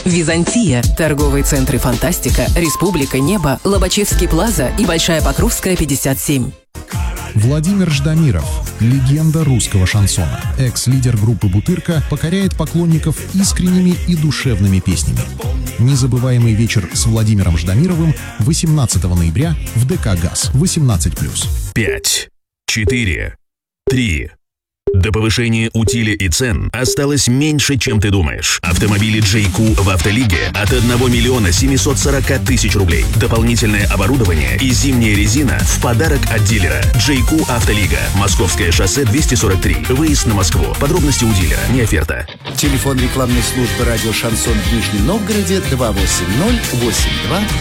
Византия, торговые центры «Фантастика», «Республика», «Небо», Лобачевский плаза и Большая Покровская, 57. Владимир Ждамиров, легенда русского шансона. Экс-лидер группы «Бутырка» покоряет поклонников искренними и душевными песнями. Незабываемый вечер с Владимиром Ждамировым 18 ноября в ДК «ГАЗ», 18+. 5, 4, 3. До повышения утиля и цен осталось меньше, чем ты думаешь. Автомобили JQ в Автолиге от 1 740 000 рублей. Дополнительное оборудование и зимняя резина в подарок от дилера. JQ Автолига. Московское шоссе 243. Выезд на Москву. Подробности у дилера. Не оферта. Телефон рекламной службы радио «Шансон» в Нижнем Новгороде 280 82